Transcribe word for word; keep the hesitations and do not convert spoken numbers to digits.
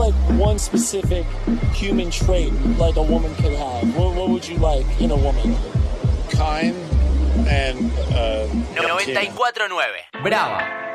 like one specific human trait like a woman could have? What, what would you like in a woman? Kind and uh, noventa y cuatro nueve. Brava.